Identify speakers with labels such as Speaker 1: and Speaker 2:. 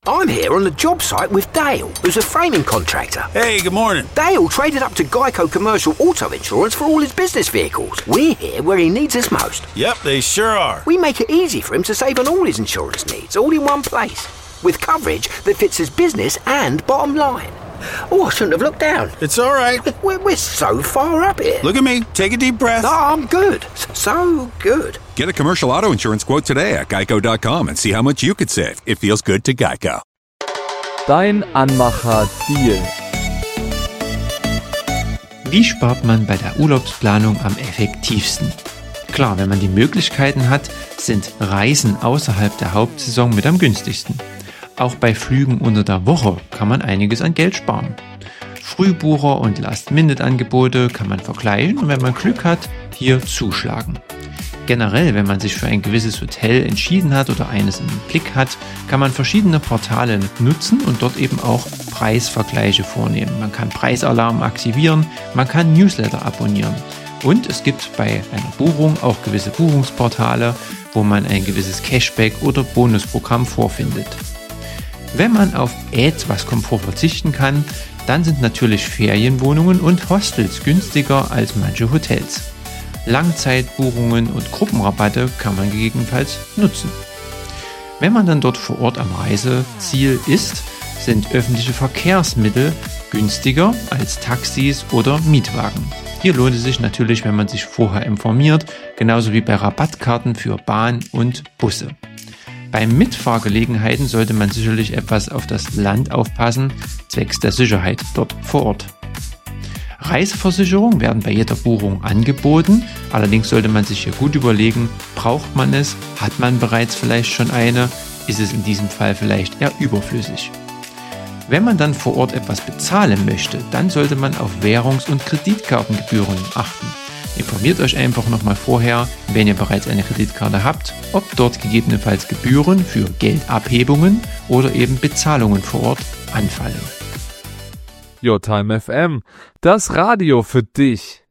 Speaker 1: I'm here on the job site with Dale, who's a framing contractor.
Speaker 2: Hey, good morning.
Speaker 1: Dale traded up to Geico Commercial Auto Insurance for all his business vehicles. We're here where he needs us most.
Speaker 2: Yep, they sure are.
Speaker 1: We make it easy for him to save on all his insurance needs, all in one place, with coverage that fits his business and bottom line. Oh, I shouldn't have looked down.
Speaker 2: It's all right.
Speaker 1: We're so far up here.
Speaker 2: Look at me. Take a deep breath.
Speaker 1: No, I'm good. So good.
Speaker 3: Get a commercial auto insurance quote today at geico.com and see how much you could save. It feels good to Geico.
Speaker 4: Dein Anmacher-Deal.
Speaker 5: Wie spart man bei der Urlaubsplanung am effektivsten? Klar, wenn man die Möglichkeiten hat, sind Reisen außerhalb der Hauptsaison mit am günstigsten. Auch bei Flügen unter der Woche kann man einiges an Geld sparen. Frühbucher- und Last-Minute-Angebote kann man vergleichen und wenn man Glück hat, hier zuschlagen. Generell, wenn man sich für ein gewisses Hotel entschieden hat oder eines im Blick hat, kann man verschiedene Portale nutzen und dort eben auch Preisvergleiche vornehmen. Man kann Preisalarm aktivieren, man kann Newsletter abonnieren. Und es gibt bei einer Buchung auch gewisse Buchungsportale, wo man ein gewisses Cashback oder Bonusprogramm vorfindet. Wenn man auf etwas Komfort verzichten kann, dann sind natürlich Ferienwohnungen und Hostels günstiger als manche Hotels. Langzeitbuchungen und Gruppenrabatte kann man gegebenenfalls nutzen. Wenn man dann dort vor Ort am Reiseziel ist, sind öffentliche Verkehrsmittel günstiger als Taxis oder Mietwagen. Hier lohnt es sich natürlich, wenn man sich vorher informiert, genauso wie bei Rabattkarten für Bahn und Busse. Bei Mitfahrgelegenheiten sollte man sicherlich etwas auf das Land aufpassen, zwecks der Sicherheit dort vor Ort. Reiseversicherungen werden bei jeder Buchung angeboten, allerdings sollte man sich hier gut überlegen, braucht man es, hat man bereits vielleicht schon eine, ist es in diesem Fall vielleicht eher überflüssig. Wenn man dann vor Ort etwas bezahlen möchte, dann sollte man auf Währungs- und Kreditkartengebühren achten. Informiert euch einfach nochmal vorher, wenn ihr bereits eine Kreditkarte habt, ob dort gegebenenfalls Gebühren für Geldabhebungen oder eben Bezahlungen vor Ort anfallen.
Speaker 4: Your Time FM, das Radio für dich.